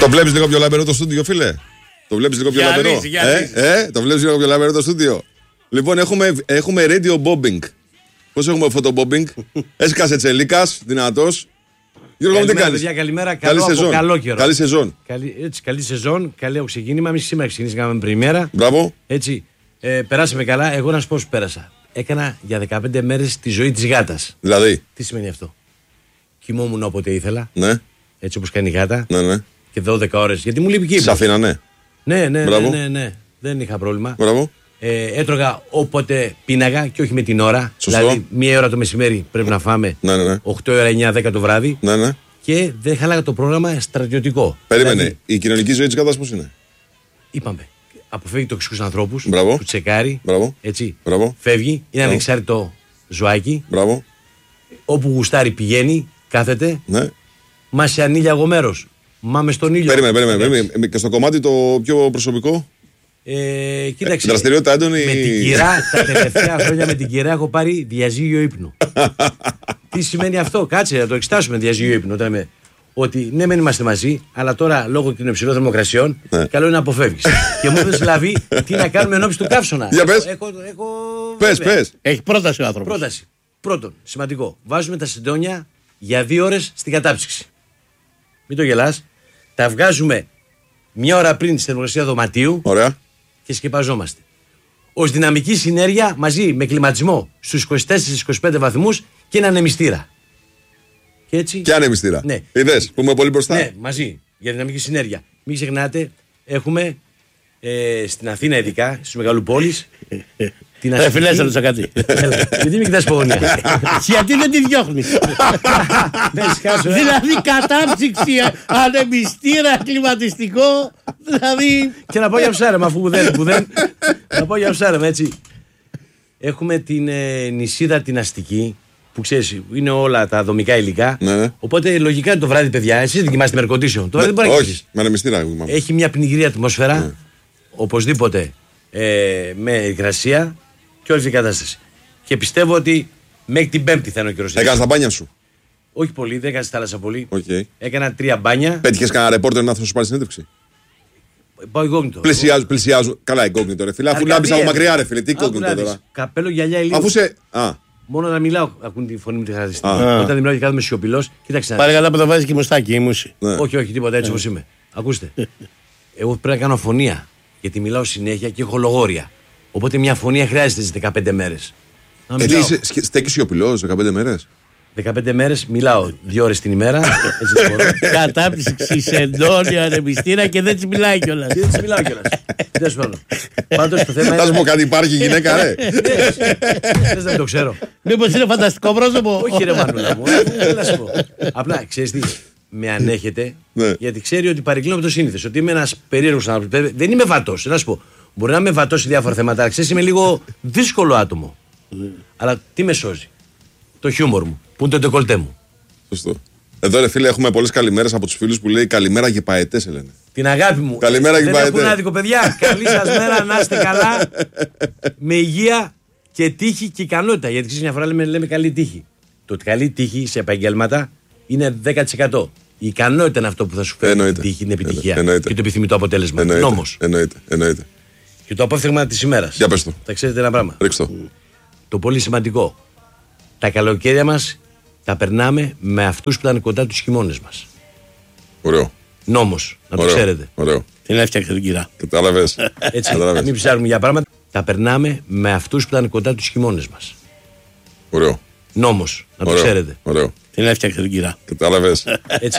Το βλέπεις λίγο πιο λαμπερό το στούντιο, φίλε? Το βλέπεις λίγο πιο λαμπερό? Το βλέπεις λίγο πιο λαμπερό το στούντιο? Λοιπόν, έχουμε radio bombing. Πώς έχουμε photobombing? Έσκασε Τσελίκας, δυνατός. Γιώργο, τι κάνεις? Καλημέρα, καλό καιρό. Καλή σεζόν. Καλή σεζόν, καλό ξεκίνημα. Εμείς σήμερα ξεκινήσαμε πριμέρα. Μπράβο. Έτσι, περάσαμε καλά. Εγώ να σου πω πώς πέρασα. Έκανα για 15 μέρες τη ζωή της γάτας. Δηλαδή. Τι σημαίνει αυτό? Κοιμόμουν όποτε ήθελα. Ναι. Έτσι όπως κάνει η γάτα. Ναι. Και 12 ώρες. Γιατί μου λείπει και ύπνος. Σ' αφήνανε? Ναι. Δεν είχα πρόβλημα. Μπράβο. Έτρωγα όποτε πίναγα και όχι με την ώρα. Σωστό. Δηλαδή, 1 ώρα το μεσημέρι πρέπει να φάμε. Ναι. 8 ώρα, 9-10 το βράδυ. Ναι. Και δεν χαλάγα το πρόγραμμα στρατιωτικό. Περίμενε. Δηλαδή, η κοινωνική ζωή της γάτας πώς είναι? είπαμε. Αποφεύγει τοξικούς ανθρώπους. Μπράβο. Του τσεκάρει. Μπράβο. Έτσι. Μπράβο. Φεύγει. Είναι Μπράβο. ανεξάρτητο ζωάκι. Μπράβο. Όπου γουστάρει πηγαίνει. Κάθεται. Ναι. Μα σε ανήλιαγο μέρος. Μα με στον ήλιο. Περίμενε. Και στο κομμάτι το πιο προσωπικό. Κοίταξε. Δραστηριότητα έντονη. Με την κυρά, τα τελευταία χρόνια με την κυρά έχω πάρει διαζύγιο ύπνου. Τι σημαίνει αυτό? Κάτσε να το εξετάσουμε διαζύγιο ύπνου. Ότι ναι, μεν είμαστε μαζί, αλλά τώρα λόγω των υψηλών θερμοκρασιών, καλό είναι να αποφεύγεις. Και μου έδωσε λαβή τι να κάνουμε ενώπιση του καύσωνα. Για πες. Πες. Έχει πρόταση ο άνθρωπος. Πρόταση. Πρώτον, σημαντικό. Βάζουμε τα συντόνια για 2 ώρες στην κατάψυξη. Μην το γελάς. Τα βγάζουμε 1 ώρα πριν στη θερμοκρασία δωματίου. Ωραία. Και σκεπαζόμαστε. Ως δυναμική συνέργεια μαζί με κλιματισμό στους 24-25 βαθμούς και ένα ανεμιστήρα. Και έτσι. Και ανεμιστήρα. Ναι. Είδες που είμαι πολύ μπροστά. Ναι, μαζί για δυναμική συνέργεια. Μην ξεχνάτε, έχουμε στην Αθήνα ειδικά, στις μεγαλοπόλεις. Την αστική. Φίλε, να ρωτήσω κάτι. Γιατί μην κοιτάς πογόνια? Γιατί δεν τη διώχνεις? Δηλαδή κατάψυξη, ανεμιστήρα, κλιματιστικό. Δηλαδή. Και να πω για ψάρεμα, αφού που δεν. Να πω για ψάρεμα, έτσι. Έχουμε την νησίδα την αστική, που ξέρεις, είναι όλα τα δομικά υλικά. Ναι. Οπότε λογικά το βράδυ, παιδιά, εσείς δεν κοιμάστε με air condition. Το βράδυ δεν μπορεί να όχι, με ανεμιστήρα. έχει μια πνιγρή ατμόσφαιρα, οπωσδήποτε με υγρασία και όλη την κατάσταση. Και πιστεύω ότι μέχρι την Πέμπτη θα είναι ο καιρός. Έκανες τα μπάνια σου? Όχι πολύ, δεν έκανα στη θάλασσα πολύ. Okay. Έκανα 3 μπάνια. Πέτυχες κανένα ρεπόρτερ να σου πάρει συνέντευξη? Πάω εγκόγνητο. Πλησιάζουν. Καλά, εγκόγνητο ρε φίλε. Αφού λάμπεις από μακριά ρε φίλε. Τι εγκόγνητο τώρα? Καπέλο, γυαλιά, ηλίου. Αφού σε. Μόνο να μιλάω, ακούν τη φωνή μου τη χαρακτηριστική. Όταν δεν μιλάω και κάθομαι σιωπηλός, κοίταξε. Πάρε καλά που θα βάζει και μουστάκι, η μουσική. Όχι, τίποτα, έτσι όπως είμαι. Ακούστε. Εγώ πρέπει να κάνω φωνία. Γιατί μιλάω συνέχεια και έχω λογόρια. Οπότε μια φωνία χρειάζεται στις 15 μέρες. Στέκεις σιωπηλός 15 μέρες? 15 μέρες μιλάω 2 ώρες την ημέρα. Κατάψυξη, εντόνια, ανεμιστήρα και δεν της μιλάει κιόλας. Και δεν της μιλάω κιόλας. Τέλος πάντων. Πάντως το θέμα είναι. Θα σου πω κάτι, υπάρχει γυναίκα ρε? Θες να το ξέρω? Μήπως είναι φανταστικό πρόσωπο? Όχι ρε Μανούλα μου. Απλά ξέρεις τι, με ανέχεται γιατί ξέρει ότι παρεκκλίνω από το σύνηθες. Ότι είμαι ένας περίεργος άνθρωπος. Δεν είμαι βατός. Να σου πω. Μπορεί να είμαι βατός σε διάφορα θέματα. Ξέρεις, είμαι λίγο δύσκολο άτομο. Αλλά τι με σώζει? Το χιούμορ μου. Πού είναι το ντεκολτέ μου. Σωστό. Εδώ ρε φίλε έχουμε πολλές καλημέρες από τους φίλους που λέει καλημέρα γεπαετές λένε. Την αγάπη μου. Καλημέρα γεπαετές. Δεν έχουν άδικο παιδιά. Καλή σας μέρα, να είστε καλά. Με υγεία και τύχη και ικανότητα. Γιατί ξέρεις μια φορά λέμε καλή τύχη. Το ότι καλή τύχη σε επαγγέλματα είναι 10%. Η ικανότητα είναι αυτό που θα σου φέρει την τύχη, την επιτυχία και το επιθυμητό αποτέλεσμα. Νόμος. Εννοείται. Και το απόφθεγμα της ημέρας. Για πες το. Θα ξέρετε ένα πράγμα. Ρίξτε το πολύ σημαντικό. Τα καλοκαίρια μας τα περνάμε με αυτούς που ήταν κοντά τους χειμώνες μας. Ωραίο. Νόμος, να το ξέρετε. Ωραίο. Την έφτιαξε την κυρά. Κατάλαβες. Έτσι, μην ψάχνουμε για πράγματα. Τα περνάμε με αυτούς που ήταν κοντά τους χειμώνες μας. Ωραίο. Νόμος, να το ξέρετε. Ωραίο. Την έφτιαξε την κυρά. Κατάλαβες. Έτσι,